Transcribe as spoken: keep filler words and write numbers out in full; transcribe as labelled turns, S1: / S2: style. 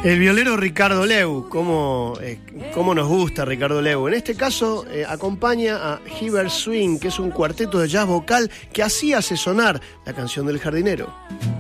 S1: El violero Ricardo Leu, cómo, eh, cómo nos gusta Ricardo Leu. En este caso eh, acompaña a Hibbert Swing, que es un cuarteto de jazz vocal que así hace sonar la canción del jardinero.